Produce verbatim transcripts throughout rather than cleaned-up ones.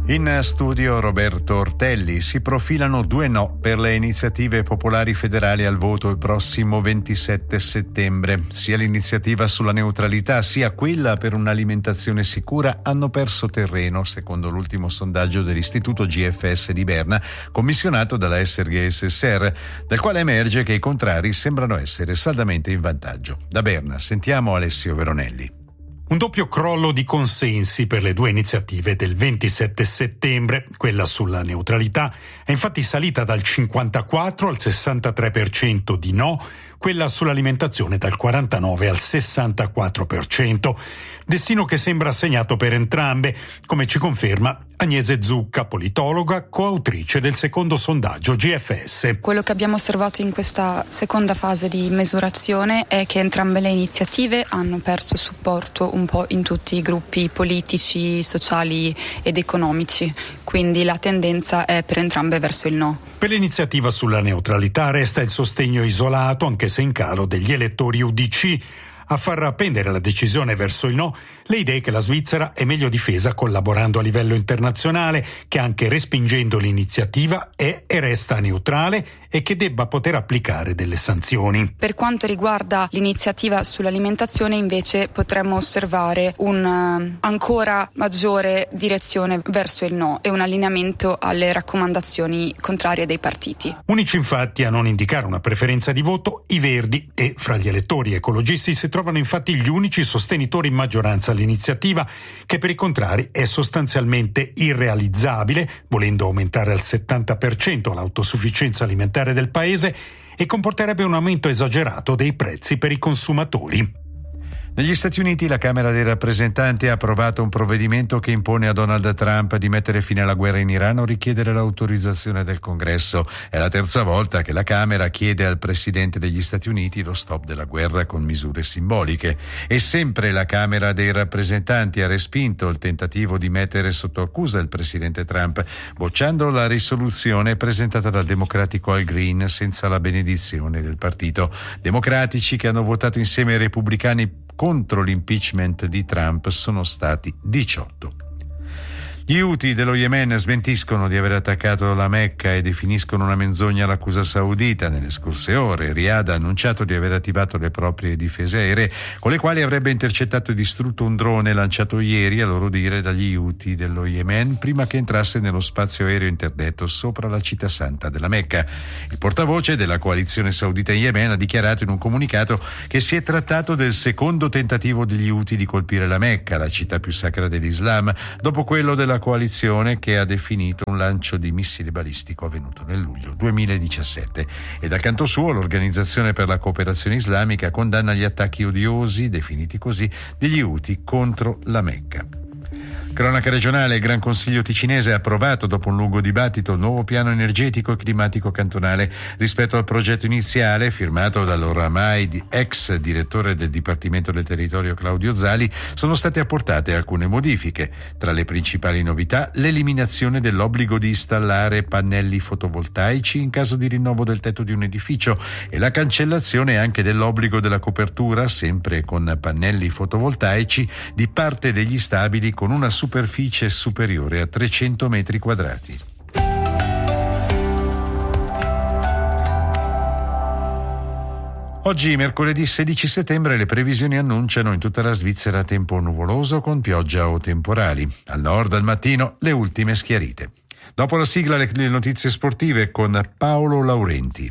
In studio Roberto Ortelli. Si profilano due no per le iniziative popolari federali al voto il prossimo ventisette settembre. Sia l'iniziativa sulla neutralità sia quella per un'alimentazione sicura hanno perso terreno, secondo l'ultimo sondaggio dell'Istituto G F S di Berna, commissionato dalla S R G S S R, dal quale emerge che i contrari sembrano essere saldamente in vantaggio. Da Berna sentiamo Alessio Veronelli. Un doppio crollo di consensi per le due iniziative del ventisette settembre. Quella sulla neutralità è infatti salita dal cinquantaquattro al sessantatré per cento di no, quella sull'alimentazione dal quarantanove al sessantaquattro per cento. Destino che sembra segnato per entrambe, come ci conferma Agnese Zucca, politologa, coautrice del secondo sondaggio G F S. Quello che abbiamo osservato in questa seconda fase di misurazione è che entrambe le iniziative hanno perso supporto un po' in tutti i gruppi politici, sociali ed economici, quindi la tendenza è per entrambe verso il no. Per l'iniziativa sulla neutralità resta il sostegno isolato, anche se in calo, degli elettori U D C. A far pendere la decisione verso il no le idee che la Svizzera è meglio difesa collaborando a livello internazionale, che anche respingendo l'iniziativa è e resta neutrale e che debba poter applicare delle sanzioni. Per quanto riguarda l'iniziativa sull'alimentazione, invece, potremmo osservare un ancora maggiore direzione verso il no e un allineamento alle raccomandazioni contrarie dei partiti. Unici infatti a non indicare una preferenza di voto i Verdi, e fra gli elettori ecologisti si trovano infatti gli unici sostenitori in maggioranza all'iniziativa, che per i contrari è sostanzialmente irrealizzabile, volendo aumentare al settanta per cento l'autosufficienza alimentare del paese, e comporterebbe un aumento esagerato dei prezzi per i consumatori. Negli Stati Uniti la Camera dei rappresentanti ha approvato un provvedimento che impone a Donald Trump di mettere fine alla guerra in Iran o richiedere l'autorizzazione del Congresso. È la terza volta che la Camera chiede al presidente degli Stati Uniti lo stop della guerra con misure simboliche. E sempre la Camera dei rappresentanti ha respinto il tentativo di mettere sotto accusa il presidente Trump, bocciando la risoluzione presentata dal democratico Al Green senza la benedizione del partito. Democratici che hanno votato insieme ai repubblicani contro l'impeachment di Trump sono stati diciotto. Gli Houthi dello Yemen smentiscono di aver attaccato la Mecca e definiscono una menzogna l'accusa saudita. Nelle scorse ore Riyadh ha annunciato di aver attivato le proprie difese aeree, con le quali avrebbe intercettato e distrutto un drone lanciato ieri, a loro dire, dagli Houthi dello Yemen prima che entrasse nello spazio aereo interdetto sopra la città santa della Mecca. Il portavoce della coalizione saudita in Yemen ha dichiarato in un comunicato che si è trattato del secondo tentativo degli Houthi di colpire la Mecca, la città più sacra dell'Islam, dopo quello della coalizione che ha definito un lancio di missile balistico avvenuto nel luglio duemiladiciassette. E dal canto suo l'Organizzazione per la Cooperazione Islamica condanna gli attacchi odiosi, definiti così, degli Houthi contro la Mecca. Cronaca regionale: il Gran Consiglio ticinese ha approvato dopo un lungo dibattito il nuovo piano energetico e climatico cantonale. Rispetto al progetto iniziale, firmato dall'oramai ex direttore del Dipartimento del Territorio Claudio Zali, sono state apportate alcune modifiche. Tra le principali novità, l'eliminazione dell'obbligo di installare pannelli fotovoltaici in caso di rinnovo del tetto di un edificio e la cancellazione anche dell'obbligo della copertura, sempre con pannelli fotovoltaici, di parte degli stabili con una superficie superiore a trecento metri quadrati. Oggi, mercoledì sedici settembre, le previsioni annunciano in tutta la Svizzera tempo nuvoloso con pioggia o temporali. Al nord al mattino le ultime schiarite. Dopo la sigla le notizie sportive con Paolo Laurenti.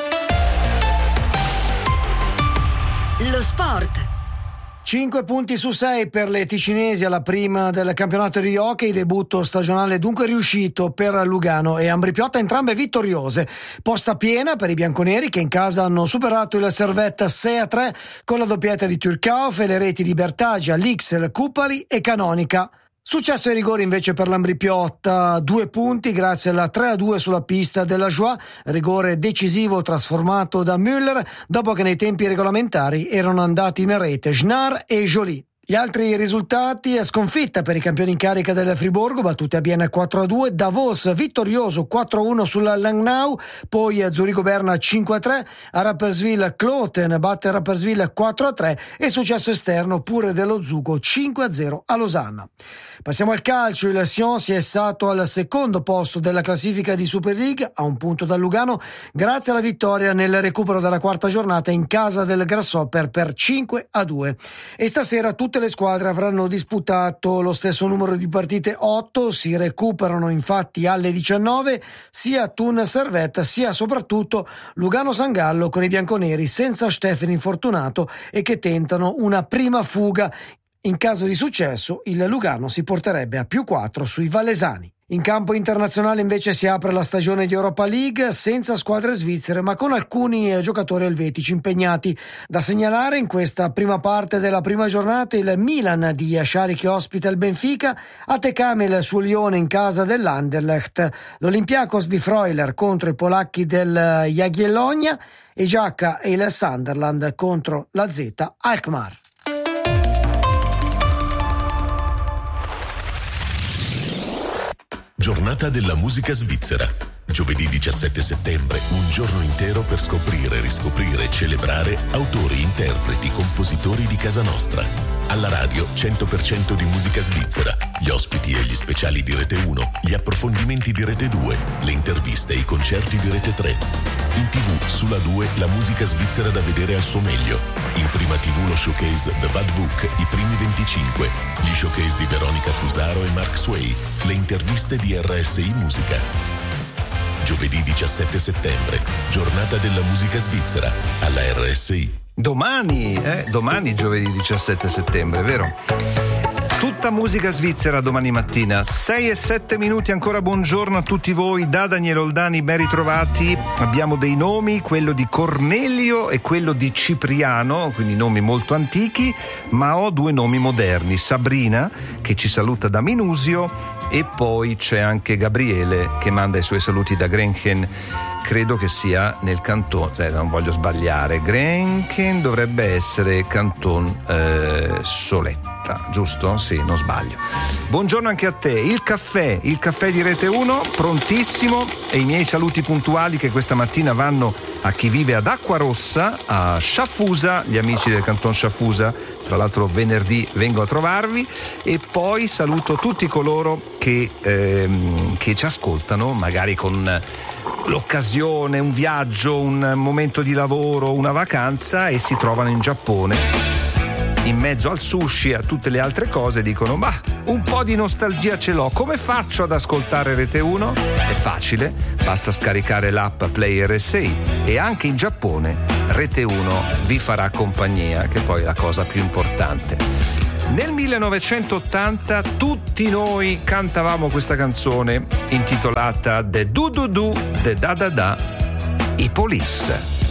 Lo sport. Cinque punti su sei per le ticinesi alla prima del campionato di hockey, debutto stagionale dunque riuscito per Lugano e Ambrì-Piotta, entrambe vittoriose. Posta piena per i bianconeri che in casa hanno superato il Servette sei a tre con la doppietta di Turcauf e le reti di Bertagia, Lixel, Cupali e Canonica. Successo ai rigori invece per l'Ambrì-Piotta, due punti grazie alla tre a due sulla pista della Joie, rigore decisivo trasformato da Müller dopo che nei tempi regolamentari erano andati in rete Schnar e Joly. Gli altri risultati: sconfitta per i campioni in carica del Friburgo, battuti a Bienne quattro a due, Davos vittorioso quattro a uno sulla Langnau, poi Zurigo Berna cinque a tre, a Rapperswil Kloten batte Rapperswil quattro a tre e successo esterno pure dello Zugo cinque a zero a Losanna. Passiamo al calcio. Il Sion si è essato al secondo posto della classifica di Super League, a un punto dal Lugano, grazie alla vittoria nel recupero della quarta giornata in casa del Grasshopper per cinque a due. E stasera tutte le squadre avranno disputato lo stesso numero di partite, otto. Si recuperano infatti alle diciannove sia Thun Servette sia soprattutto Lugano San Gallo, con i bianconeri senza Stefani infortunato e che tentano una prima fuga. In caso di successo, il Lugano si porterebbe a più quattro sui valesani. In campo internazionale invece si apre la stagione di Europa League senza squadre svizzere, ma con alcuni giocatori elvetici impegnati. Da segnalare in questa prima parte della prima giornata il Milan di Yashari che ospita il Benfica, A T K il suo Lione in casa dell'Anderlecht, l'Olympiakos di Freuler contro i polacchi del Jagiellonia e Giacca e il Sunderland contro la Z Alkmaar. Giornata della musica svizzera. Giovedì diciassette settembre, un giorno intero per scoprire, riscoprire e celebrare autori, interpreti, compositori di casa nostra. Alla radio cento per cento di musica svizzera, gli ospiti e gli speciali di Rete uno, gli approfondimenti di Rete due, le interviste e i concerti di Rete tre. In tv sulla due la musica svizzera da vedere al suo meglio. In prima tv lo showcase The Bad Book, i primi venticinque, gli showcase di Veronica Fusaro e Mark Sway, le interviste di R S I Musica. Giovedì diciassette settembre, giornata della musica svizzera, alla R S I. Domani, eh, domani giovedì diciassette settembre, vero? Tutta musica svizzera domani mattina, sei e sette minuti ancora. Buongiorno a tutti voi da Daniele Oldani, ben ritrovati. Abbiamo dei nomi, quello di Cornelio e quello di Cipriano, quindi nomi molto antichi, ma ho due nomi moderni, Sabrina che ci saluta da Minusio e poi c'è anche Gabriele che manda i suoi saluti da Grenchen, credo che sia nel canton, eh, non voglio sbagliare, Grenchen dovrebbe essere canton eh, Soletta, giusto? Sì, non sbaglio. Buongiorno anche a te. Il caffè, il caffè di Rete uno, prontissimo, e i miei saluti puntuali che questa mattina vanno a chi vive ad Acquarossa, a Sciaffusa, gli amici del canton Sciaffusa, tra l'altro venerdì vengo a trovarvi, e poi saluto tutti coloro che, ehm, che ci ascoltano, magari con l'occasione, un viaggio, un momento di lavoro, una vacanza, e si trovano in Giappone. In mezzo al sushi e a tutte le altre cose dicono: ma un po' di nostalgia ce l'ho, come faccio ad ascoltare Rete uno? È facile, basta scaricare l'app Play R S I e anche in Giappone Rete uno vi farà compagnia, che poi è la cosa più importante. Nel millenovecentottanta tutti noi cantavamo questa canzone intitolata The Do Do Do, The Da Da Da, i Police.